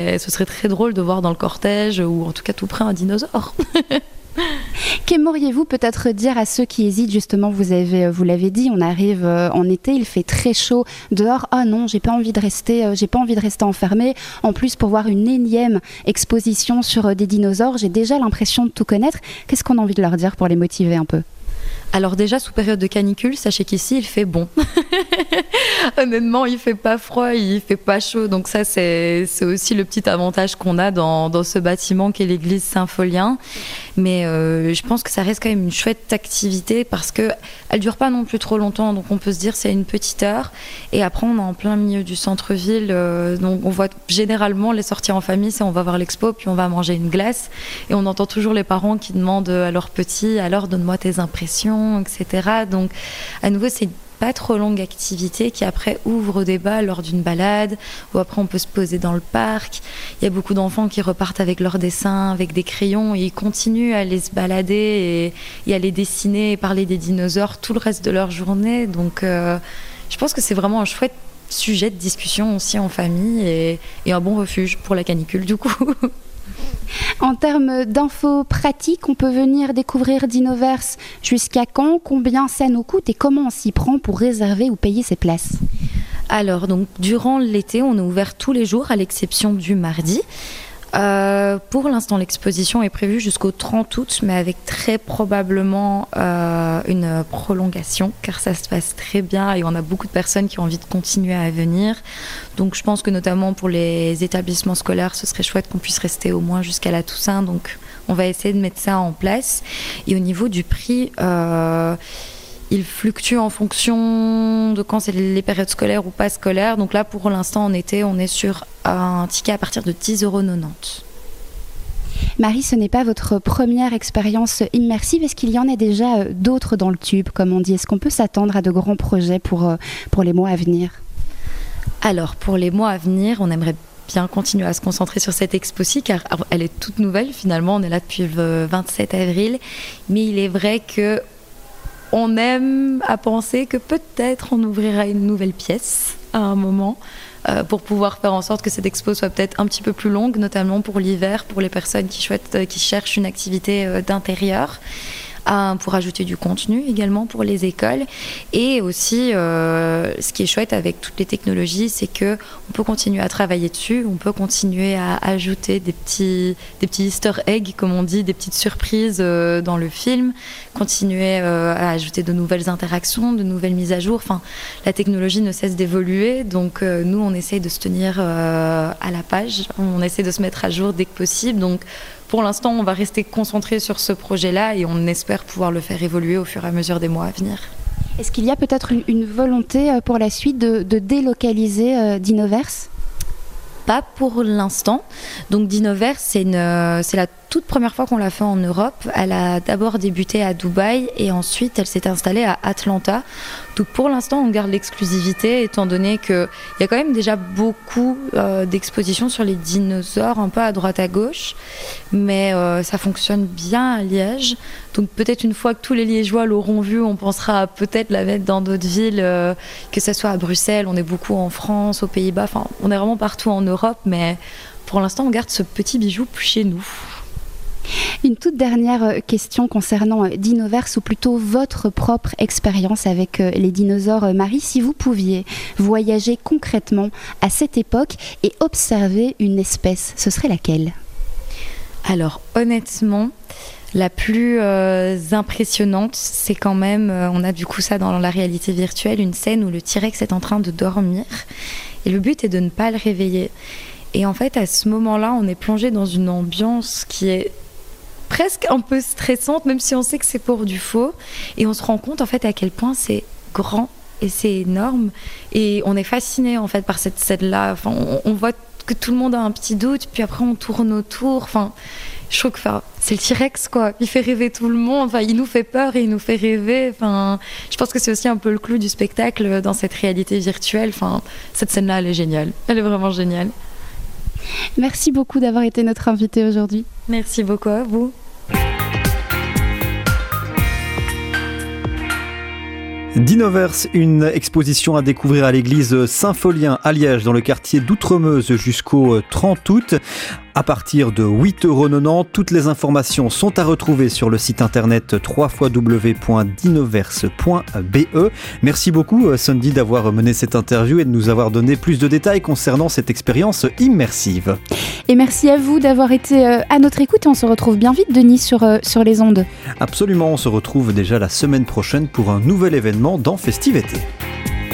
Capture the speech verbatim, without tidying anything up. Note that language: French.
Et ce serait très drôle de voir dans le cortège, ou en tout cas tout près, un dinosaure. Qu'aimeriez-vous peut-être dire à ceux qui hésitent, justement, vous, avez, vous l'avez dit, on arrive en été, il fait très chaud dehors, ah non, j'ai pas envie de rester, j'ai pas envie de rester enfermé, en plus pour voir une énième exposition sur des dinosaures, j'ai déjà l'impression de tout connaître. Qu'est-ce qu'on a envie de leur dire pour les motiver un peu ? Alors déjà, sous période de canicule, sachez qu'ici, il fait bon. Honnêtement, il fait pas froid, il fait pas chaud. Donc ça, c'est, c'est aussi le petit avantage qu'on a dans, dans ce bâtiment qu'est l'église Saint-Folien. Mais euh, je pense que ça reste quand même une chouette activité parce qu'elle ne dure pas non plus trop longtemps. Donc on peut se dire c'est une petite heure. Et après, on est en plein milieu du centre-ville. Euh, donc on voit généralement les sorties en famille, c'est on va voir l'expo, puis on va manger une glace. Et on entend toujours les parents qui demandent à leurs petits, alors donne-moi tes impressions, et cetera. Donc à nouveau, c'est pas trop longue activité qui après ouvre au débat lors d'une balade, ou après on peut se poser dans le parc. Il y a beaucoup d'enfants qui repartent avec leurs dessins, avec des crayons, et ils continuent à aller se balader et, et à les dessiner et parler des dinosaures tout le reste de leur journée. Donc euh, je pense que c'est vraiment un chouette sujet de discussion aussi en famille, et, et un bon refuge pour la canicule du coup. En termes d'infos pratiques, on peut venir découvrir Dinoverse jusqu'à quand ? Combien ça nous coûte et comment on s'y prend pour réserver ou payer ses places ? Alors, donc, durant l'été, on est ouvert tous les jours à l'exception du mardi. Euh, pour l'instant, l'exposition est prévue jusqu'au trente août, mais avec très probablement euh, une prolongation, car ça se passe très bien et on a beaucoup de personnes qui ont envie de continuer à venir. Donc je pense que notamment pour les établissements scolaires, ce serait chouette qu'on puisse rester au moins jusqu'à la Toussaint. Donc on va essayer de mettre ça en place. Et au niveau du prix, euh, il fluctue en fonction de quand c'est les périodes scolaires ou pas scolaires. Donc là, pour l'instant, en été, on est sur un ticket à partir de dix euros quatre-vingt-dix. Marie, ce n'est pas votre première expérience immersive. Est-ce qu'il y en a déjà d'autres dans le tube, comme on dit ? Est-ce qu'on peut s'attendre à de grands projets pour, pour les mois à venir ? Alors, pour les mois à venir, on aimerait bien continuer à se concentrer sur cette expo-ci, car elle est toute nouvelle. Finalement, on est là depuis le vingt-sept avril. Mais il est vrai que on aime à penser que peut-être on ouvrira une nouvelle pièce à un moment euh, pour pouvoir faire en sorte que cette expo soit peut-être un petit peu plus longue, notamment pour l'hiver, pour les personnes qui, souhaitent, qui cherchent une activité euh, d'intérieur. Euh, pour ajouter du contenu également pour les écoles. Et aussi, euh, ce qui est chouette avec toutes les technologies, c'est qu'on peut continuer à travailler dessus, on peut continuer à ajouter des petits, des petits easter eggs, comme on dit, des petites surprises euh, dans le film, continuer euh, à ajouter de nouvelles interactions, de nouvelles mises à jour. Enfin, la technologie ne cesse d'évoluer, donc euh, nous, on essaye de se tenir euh, à la page, on essaie de se mettre à jour dès que possible. Donc, pour l'instant, on va rester concentré sur ce projet-là et on espère pouvoir le faire évoluer au fur et à mesure des mois à venir. Est-ce qu'il y a peut-être une, une volonté pour la suite de, de délocaliser euh, Dinoverse ? Pas pour l'instant. Donc Dinoverse, c'est, une, c'est la toute première fois qu'on l'a fait en Europe. Elle a d'abord débuté à Dubaï et ensuite elle s'est installée à Atlanta. Donc pour l'instant, on garde l'exclusivité étant donné qu'il y a quand même déjà beaucoup euh, d'expositions sur les dinosaures, un peu à droite à gauche. Mais euh, ça fonctionne bien à Liège. Donc peut-être une fois que tous les Liégeois l'auront vu, on pensera à peut-être la mettre dans d'autres villes, euh, que ce soit à Bruxelles, on est beaucoup en France, aux Pays-Bas. Enfin, on est vraiment partout en Europe, mais pour l'instant, on garde ce petit bijou chez nous. Une toute dernière question concernant Dinoverse, ou plutôt votre propre expérience avec les dinosaures. Marie, si vous pouviez voyager concrètement à cette époque et observer une espèce, ce serait laquelle ? Alors honnêtement, la plus euh, impressionnante, c'est quand même, euh, on a du coup ça dans la réalité virtuelle, une scène où le T-Rex est en train de dormir et le but est de ne pas le réveiller. Et en fait, à ce moment-là, on est plongé dans une ambiance qui est presque un peu stressante, même si on sait que c'est pour du faux. Et on se rend compte en fait à quel point c'est grand et c'est énorme. Et on est fasciné en fait par cette scène-là. Enfin, on, on voit que tout le monde a un petit doute, puis après on tourne autour. Enfin, je trouve que enfin, c'est le T-Rex quoi. Il fait rêver tout le monde. Enfin, il nous fait peur et il nous fait rêver. Enfin, je pense que c'est aussi un peu le clou du spectacle dans cette réalité virtuelle. Enfin, cette scène-là, elle est géniale. Elle est vraiment géniale. Merci beaucoup d'avoir été notre invitée aujourd'hui. Merci beaucoup à vous. Dinoverse, une exposition à découvrir à l'église Saint-Folien à Liège dans le quartier d'Outremeuse jusqu'au trente août. À partir de huit euros quatre-vingt-dix, toutes les informations sont à retrouver sur le site internet w w w point dinoverse point b e. Merci beaucoup Sandy d'avoir mené cette interview et de nous avoir donné plus de détails concernant cette expérience immersive. Et merci à vous d'avoir été à notre écoute et on se retrouve bien vite Denis sur, sur les ondes. Absolument, on se retrouve déjà la semaine prochaine pour un nouvel événement dans Festive Été.